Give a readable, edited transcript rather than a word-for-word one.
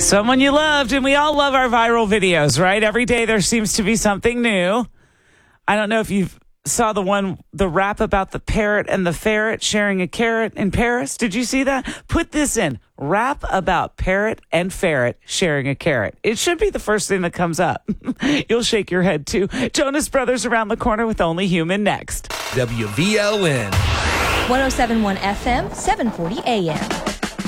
Someone you loved, and we all love our viral videos, right? Every day there seems to be something new. I don't know if you saw the rap about the parrot and the ferret sharing a carrot in Paris. Did you see that? Put this in. Rap about parrot and ferret sharing a carrot. It should be the first thing that comes up. You'll shake your head too. Jonas Brothers around the corner with Only Human next. WVLN. 107.1 FM, 740 AM.